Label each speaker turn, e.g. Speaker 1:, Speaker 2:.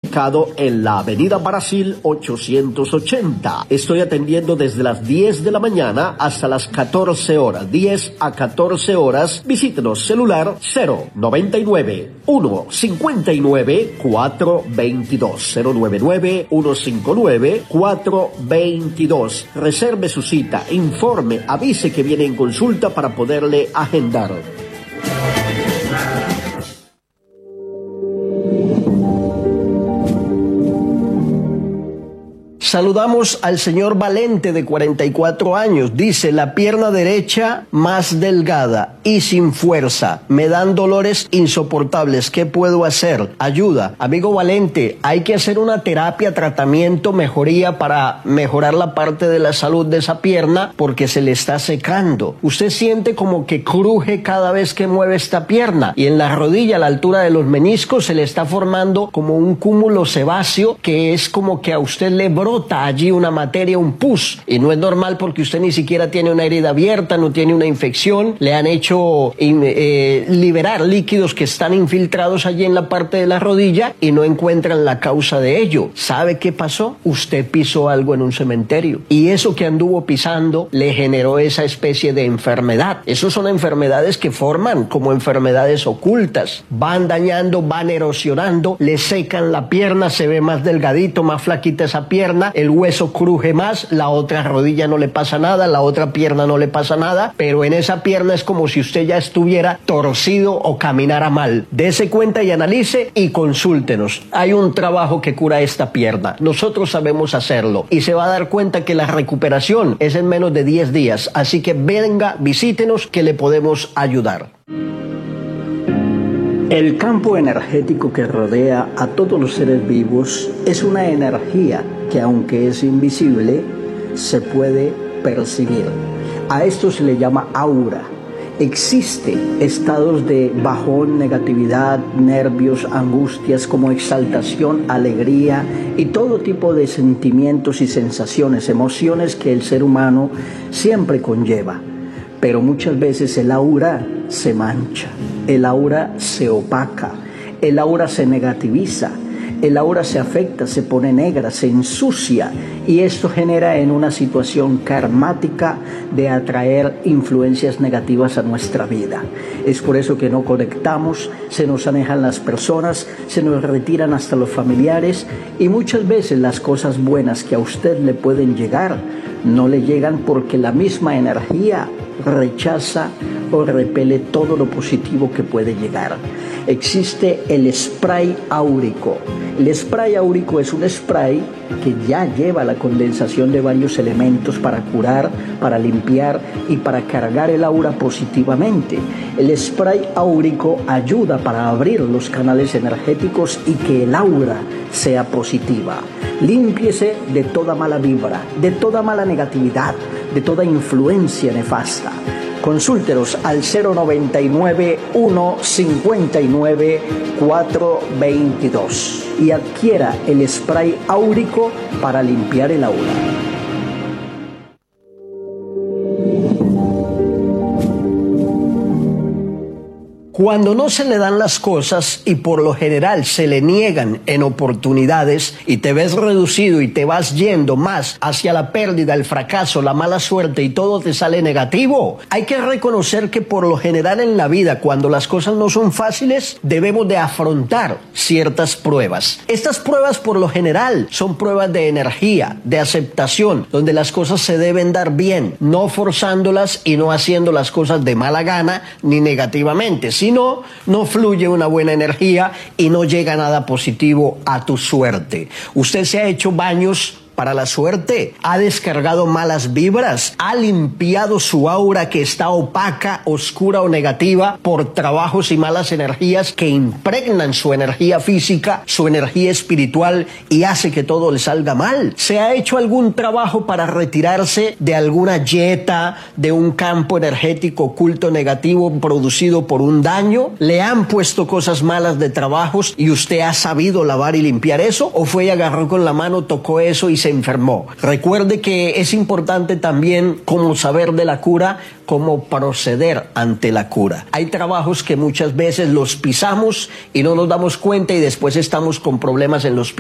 Speaker 1: ubicado en la Avenida Brasil 880. Estoy atendiendo desde las 10 de la mañana hasta las 14 horas, 10 a 14 horas. Visítenos, celular 099-159-422, 099-159-422. Reserve su cita, informe, avise que viene en consulta para poderle agendar. Saludamos al señor Valente, de 44 años. Dice: la pierna derecha más delgada y sin fuerza. Me dan dolores insoportables. ¿Qué puedo hacer? Ayuda. Amigo Valente, hay que hacer una terapia, tratamiento, mejoría para mejorar la parte de la salud de esa pierna, porque se le está secando. Usted siente como que cruje cada vez que mueve esta pierna, y en la rodilla, a la altura de los meniscos, se le está formando como un cúmulo sebáceo, que es como que a usted le brota allí una materia, un pus, y no es normal porque usted ni siquiera tiene una herida abierta, no tiene una infección. Le han hecho liberar líquidos que están infiltrados allí en la parte de la rodilla y no encuentran la causa de ello. ¿Sabe qué pasó? Usted pisó algo en un cementerio, y eso que anduvo pisando le generó esa especie de enfermedad. Esas son enfermedades que forman como enfermedades ocultas, van dañando, van erosionando, le secan la pierna, se ve más delgadito, más flaquita esa pierna, el hueso cruje más, la otra rodilla no le pasa nada, la otra pierna no le pasa nada, pero en esa pierna es como si usted ya estuviera torcido o caminara mal. Dese cuenta y analice y consúltenos. Hay un trabajo que cura esta pierna. Nosotros sabemos hacerlo, y se va a dar cuenta que la recuperación es en menos de 10 días. Así que venga, visítenos, que le podemos ayudar. El campo energético que rodea a todos los seres vivos es una energía que, aunque es invisible, se puede percibir. A esto se le llama aura. Existe estados de bajón, negatividad, nervios, angustias, como exaltación, alegría y todo tipo de sentimientos y sensaciones, emociones que el ser humano siempre conlleva. Pero muchas veces el aura se mancha, el aura se opaca, el aura se negativiza, el aura se afecta, se pone negra, se ensucia, y esto genera en una situación karmática de atraer influencias negativas a nuestra vida. Es por eso que no conectamos, se nos alejan las personas, se nos retiran hasta los familiares, y muchas veces las cosas buenas que a usted le pueden llegar no le llegan porque la misma energía rechaza o repele todo lo positivo que puede llegar. Existe el spray áurico. El spray áurico es un spray que ya lleva la condensación de varios elementos para curar, para limpiar y para cargar el aura positivamente. El spray áurico ayuda para abrir los canales energéticos y que el aura sea positiva. Límpiese de toda mala vibra, de toda mala negatividad, de toda influencia nefasta. Consúltenos al 099-159-422 y adquiera el spray áurico para limpiar el aura. Cuando no se le dan las cosas y por lo general se le niegan en oportunidades y te ves reducido y te vas yendo más hacia la pérdida, el fracaso, la mala suerte y todo te sale negativo, hay que reconocer que por lo general en la vida, cuando las cosas no son fáciles, debemos de afrontar ciertas pruebas. Estas pruebas por lo general son pruebas de energía, de aceptación, donde las cosas se deben dar bien, no forzándolas y no haciendo las cosas de mala gana ni negativamente. Si no, no fluye una buena energía y no llega nada positivo a tu suerte. Usted se ha hecho baños para la suerte, ha descargado malas vibras, ha limpiado su aura que está opaca, oscura o negativa por trabajos y malas energías que impregnan su energía física, su energía espiritual y hace que todo le salga mal. ¿Se ha hecho algún trabajo para retirarse de alguna yeta, de un campo energético oculto negativo producido por un daño? ¿Le han puesto cosas malas de trabajos y usted ha sabido lavar y limpiar eso? ¿O fue y agarró con la mano, tocó eso y se enfermó? Recuerde que es importante también cómo saber de la cura, cómo proceder ante la cura. Hay trabajos que muchas veces los pisamos y no nos damos cuenta y después estamos con problemas en los pies.